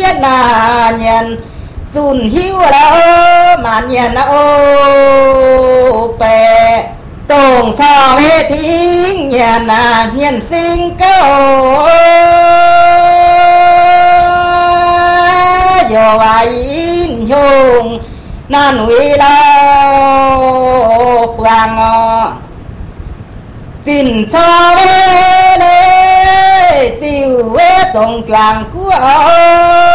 na nhận dùn hiu đâu mà nhận ô bè tổng cho hết thính nhận nhận sinh câu yo ai in hùng na núi lao quang xin cho lê tiêu trồng choàng của